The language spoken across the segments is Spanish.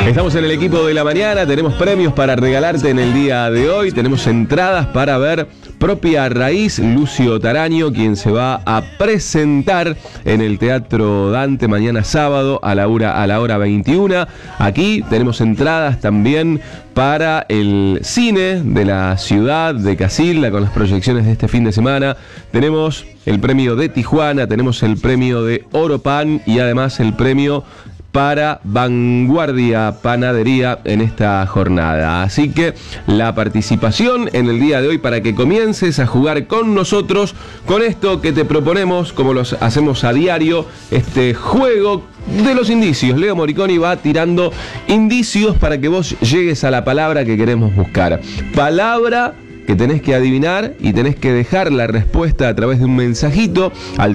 Estamos en el equipo de la mañana, tenemos premios para regalarte en el día de hoy, tenemos entradas para ver Propia Raíz, Lucio Taraño, quien se va a presentar en el Teatro Dante mañana sábado a la hora 21. Aquí tenemos entradas también para el cine de la ciudad de Casilda con las proyecciones de este fin de semana. Tenemos el premio de Tijuana, tenemos el premio de Oropan y además el premio para Vanguardia Panadería en esta jornada. Así que la participación en el día de hoy para que comiences a jugar con nosotros con esto que te proponemos, como lo hacemos a diario, este juego de los indicios. Leo Moriconi va tirando indicios para que vos llegues a la palabra que queremos buscar. Palabra que tenés que adivinar y tenés que dejar la respuesta a través de un mensajito al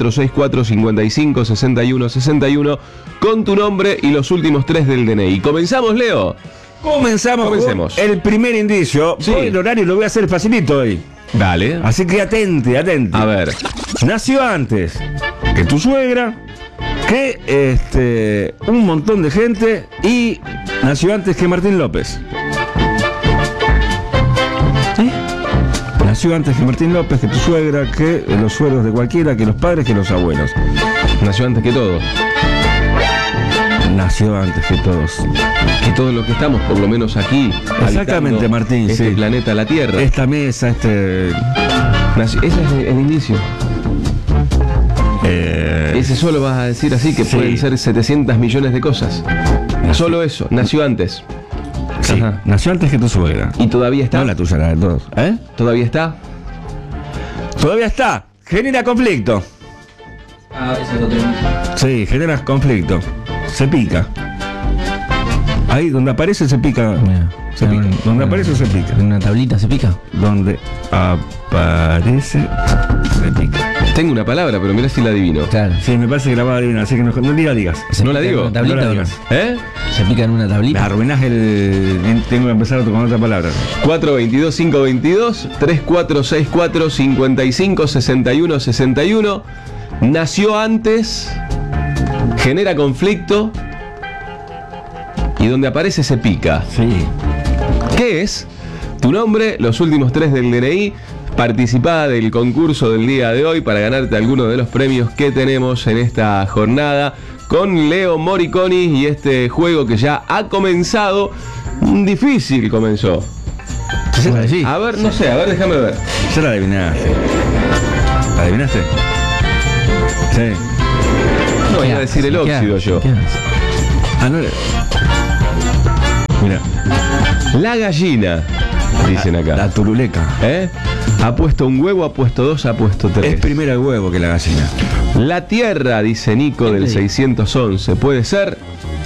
3464-556161 con tu nombre y los últimos 3 del DNI. ¿Comenzamos, Leo? Comencemos. El primer indicio. Sí. Hoy el horario lo voy a hacer facilito hoy. Dale. Así que atente. A ver. Nació antes que tu suegra, que un montón de gente, y nació antes que Martín López. Nació antes que Martín López, que tu suegra, que los suegros de cualquiera, que los padres, que los abuelos. Nació antes que todo. Nació antes que todos. Que todo lo que estamos, por lo menos aquí. Exactamente, Martín. Este sí. planeta, la Tierra. Esta mesa, Ese es el inicio. Ese solo vas a decir así, que sí. pueden ser 700 millones de cosas. Solo eso, nació antes. Sí. Ajá. Nació antes que tu suegra. ¿Y todavía está? No la tuya, la de todos. ¿Todavía está? Todavía está. Genera conflicto. Ese es otro. Sí, genera conflicto. Se pica. Ahí donde aparece se pica. Mira, Se pica. Donde aparece se pica. ¿En una tablita se pica? Donde aparece se pica. Tengo una palabra, pero mirá si la adivino. Claro. Sí, me parece que la va a adivinar, así que no la digas. ¿Se ¿No la pica en digo? una tablita No la o no? digas. ¿Eh? ¿Se pica en una Me tablita? arruinás tengo que empezar con otra palabra. 422-522, 3464-556161. Nació antes, genera conflicto y donde aparece se pica. Sí. ¿Qué es? Tu nombre, los últimos 3 del DNI. Participa del concurso del día de hoy para ganarte alguno de los premios que tenemos en esta jornada con Leo Moriconi y este juego que ya ha comenzado. Difícil comenzó. Sí. A ver, no sé, déjame ver. Ya la adivinaste. ¿La adivinaste? Sí. No voy a decir el óxido yo. ¿Qué hace? No. Mira. La gallina, dicen acá. La turuleca. Ha puesto un huevo, ha puesto 2, ha puesto 3. Es primero el huevo que la gallina. La tierra, dice Nico del 611. ¿Puede ser?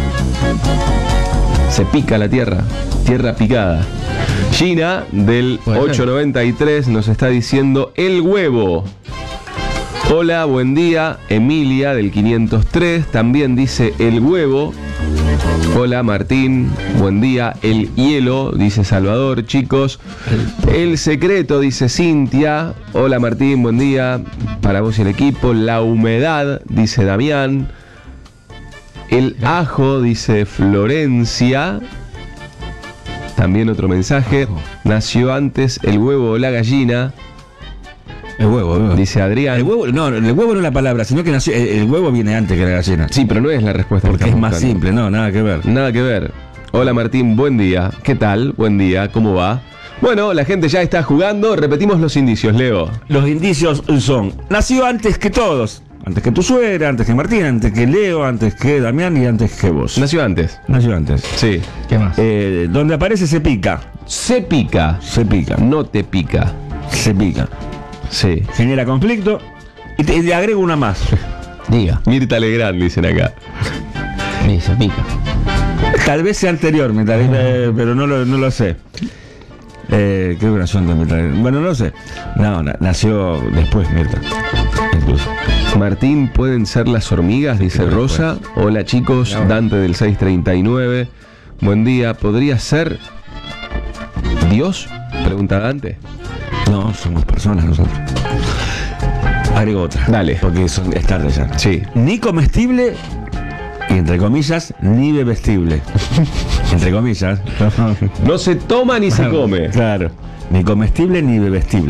Se pica la tierra. Tierra picada. Gina del 893 nos está diciendo el huevo. Hola, buen día. Emilia del 503 también dice el huevo. Hola Martín, buen día. El hielo, dice Salvador, chicos. El secreto, dice Cintia. Hola Martín, buen día. Para vos y el equipo. La humedad, dice Damián. El ajo, dice Florencia. También otro mensaje. Nació antes el huevo o la gallina. El huevo. Dice Adrián. El huevo no es la palabra, sino que nació, el huevo viene antes que la gallina. Sí, pero no es la respuesta. Porque que es estamos más buscando. simple, nada que ver. Nada que ver. Hola Martín, buen día. ¿Qué tal? Buen día, ¿cómo va? Bueno, la gente ya está jugando. Repetimos los indicios, Leo. Los indicios son: nació antes que todos. Antes que tu suegra, antes que Martín, antes que Leo, antes que Damián y antes que vos. Nació antes. Nació antes. Sí. ¿Qué más? Donde aparece se pica. Se pica. Se pica. No te pica. Se pica. Sí. Genera conflicto. Y te agrego una más. Diga. Mirta Legrand, dicen acá. Sí, se pica. Tal vez sea anterior, pero no lo sé. Creo que nació antes Mirta. Bueno, no lo sé. No, nació después Mirta. Incluso. Martín, ¿pueden ser las hormigas? Dice Creo que Rosa. Hola chicos, Dante del 639. Buen día, ¿podría ser Dios? Pregunta Dante. No, somos personas nosotros. Agrego otra. Dale. Porque es tarde ya. Sí. Ni comestible Y entre comillas, ni bebestible. Entre comillas. No se toma ni se come. Claro. Ni comestible ni bebestible.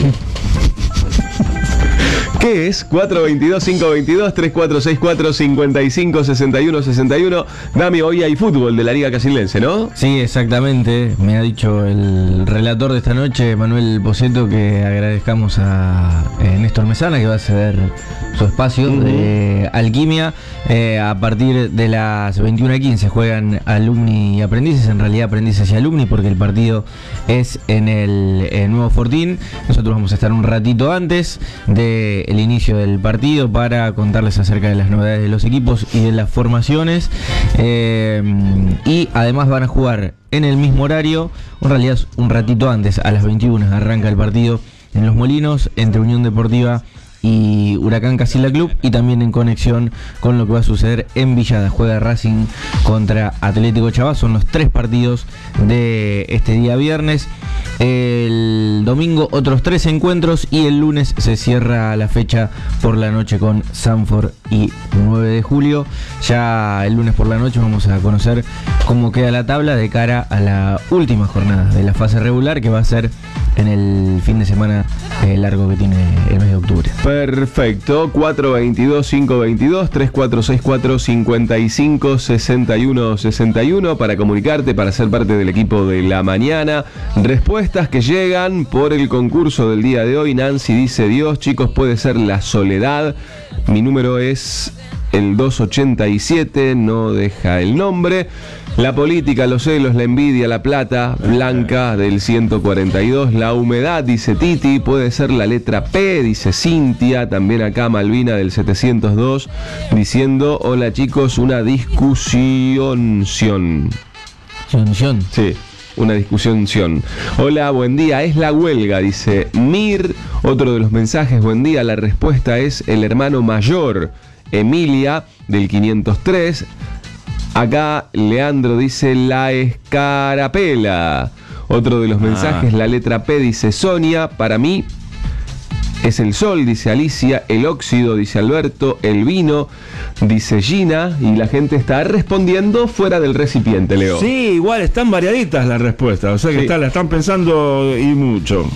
¿Qué es? 422-522-3464-5561-61. Dami, hoy hay fútbol de la Liga Casildense, ¿no? Sí, exactamente. Me ha dicho el relator de esta noche, Manuel Poceto, que agradezcamos a Néstor Mesana, que va a ceder su espacio de Alquimia. A partir de las 21:15 juegan alumni y aprendices, en realidad aprendices y alumni, porque el partido es en el Nuevo Fortín. Nosotros vamos a estar un ratito antes del inicio del partido para contarles acerca de las novedades de los equipos y de las formaciones. Y además van a jugar en el mismo horario, en realidad un ratito antes, a las 21 arranca el partido en Los Molinos entre Unión Deportiva y Huracán Casilda Club, y también en conexión con lo que va a suceder en Villada. Juega Racing contra Atlético Chavá. Son los 3 partidos de este día viernes. El domingo otros 3 encuentros y el lunes se cierra la fecha por la noche con Sanford y 9 de julio. Ya el lunes por la noche vamos a conocer cómo queda la tabla de cara a la última jornada de la fase regular, que va a ser en el fin de semana largo que tiene el mes de octubre. Perfecto, 422-522-3464-5561-61 para comunicarte, para ser parte del equipo de la mañana. Respuestas que llegan por el concurso del día de hoy. Nancy dice: Dios, chicos, puede ser la soledad. Mi número es el 287, no deja el nombre. La política, los celos, la envidia, la plata, Blanca del 142. La humedad, dice Titi, puede ser la letra P, dice Cintia. También acá Malvina del 702 diciendo: hola chicos, una discusión. Sí, una discusión. Hola, buen día, es la huelga, dice Mir. Otro de los mensajes: buen día, la respuesta es el hermano mayor, Emilia del 503. Acá Leandro dice la escarapela. Otro de los mensajes, la letra P, dice Sonia. Para mí es el sol, dice Alicia. El óxido, dice Alberto. El vino, dice Gina. Y la gente está respondiendo fuera del recipiente, Leo. Sí, igual están variaditas las respuestas. O sea que Sí. la están pensando y mucho.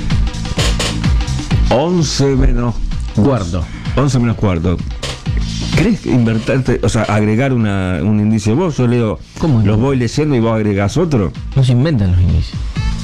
11 menos Cuarto. 11 menos cuarto. ¿Crees que invertirte, o sea, agregar un indicio vos? Yo leo, ¿Cómo no? los voy leyendo y vos agregás otro. No se inventan los inicios.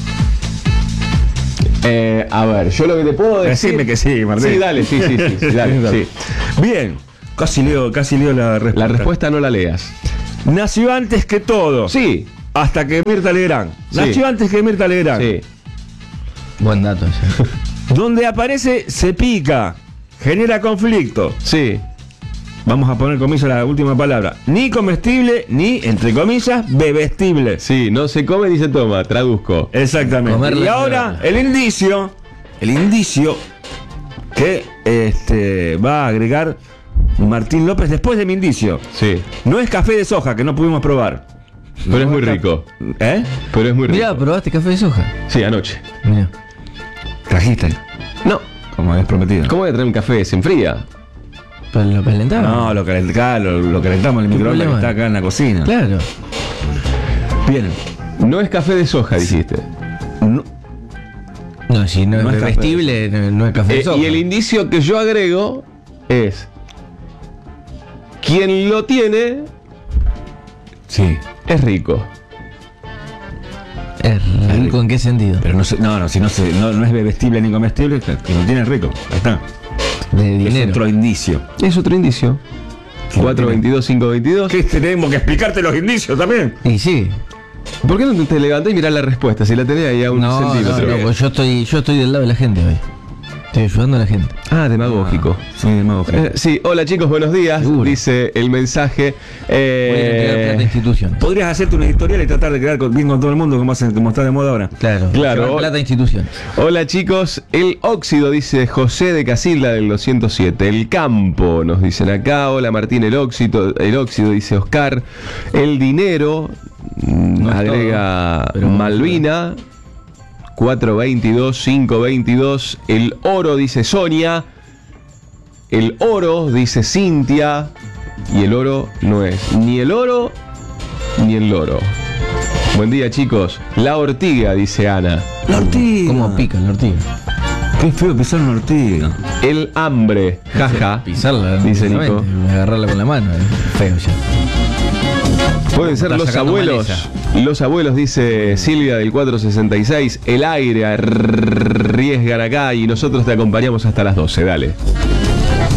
A ver, yo lo que te puedo decir... Decime que sí, Martín. Sí, dale, sí, dale, sí. Bien, casi leo la respuesta. La respuesta no la leas. Nació antes que todo. Sí, Hasta que Mirta Legrand. Sí. Nació antes que Mirta Legrand. sí. Buen dato ese. Donde aparece, se pica. Genera conflicto. Sí. Vamos a poner comillas la última palabra. Ni comestible, ni, entre comillas, bebestible. Sí, no se come ni se toma, traduzco. Exactamente. Comerla Y y ahora, beberla. el indicio que va a agregar Martín López después de mi indicio. Sí. No es café de soja, que no pudimos probar. Pero es muy rico. ¿Eh? Pero es muy rico. Mirá, ¿probaste café de soja? Sí, anoche. Mirá. Trajiste, No. como habías prometido. ¿Cómo voy a traer un café? ¿Se enfría? ¿Pero lo calentaron? No, lo calentamos en el ¿Qué microondas que problema? está acá en la cocina. Claro. Bien. No es café de soja, dijiste. No, No, si no es No es café. bebestible, no es café de soja. Y el indicio que yo agrego es: quien lo tiene sí. es rico. ¿Es rico en qué sentido? Pero no, si no es bebestible ni comestible, que lo tiene rico. Ahí está. De Es dinero. otro indicio. Es otro indicio. 422-522. ¿Qué tenemos que explicarte los indicios también? Y sí. ¿Por qué no te levantás y mirás la respuesta? Si la tenés ahí a un No, centímetro. pues yo estoy del lado de la gente hoy. Estoy ayudando a la gente. Ah, demagógico. Sí, demagógico. Sí, hola chicos, buenos días. Seguro. Dice el mensaje. Voy a entregar plata a instituciones. Podrías hacerte una editorial y tratar de quedar bien con todo el mundo como está de moda ahora. Claro. Claro. Llevar plata a instituciones. Hola chicos, el óxido, dice José de Casilda del 207. El campo, nos dicen acá. Hola Martín, el óxido, dice Oscar. El dinero, No es agrega todo, pero- Malvina. 422-522. El oro, dice Sonia. El oro, dice Cintia. y el oro no es ni el oro ni el loro. Buen día, chicos. La ortiga, dice Ana. La ortiga. ¿Cómo pica la ortiga? Qué feo pisar una ortiga. El hambre, jaja. Pisarla, dice Nico. agarrarla con la mano, feo ya. Pueden ser Está los sacando abuelos. maleza. Los abuelos, dice Silvia del 466. El aire arriesgan acá y nosotros te acompañamos hasta las 12. Dale.